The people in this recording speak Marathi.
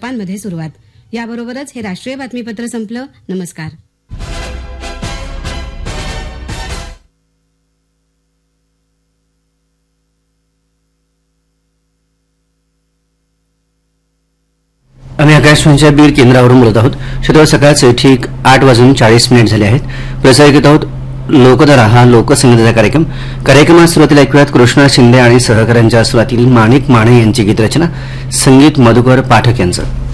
जपानमध्ये सुरुवात. याबरोबरच हे राष्ट्रीय बातमीपत्र संपलं. नमस्कार. आम्ही आकाशवाणीच्या बीड केंद्रावरून बोलत आहोत. श्रोत्यांनो, सकाळचे ठीक 8:40 झाले आहेत. प्रसारित आहोत लोकधारा हा लोकसंगीताचा कार्यक्रमात सुरुवातीला ऐकूयात कृष्णा शिंदे आणि सहकाऱ्यांच्या स्वरातील माणिक माने यांची गीतरचना, संगीत मधुकर पाठक यांचं.